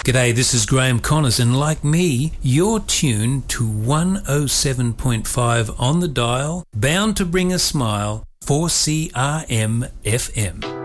G'day, this is Graham Connors, and like me, you're tuned to 107.5 on the dial, bound to bring a smile, 4CRM FM.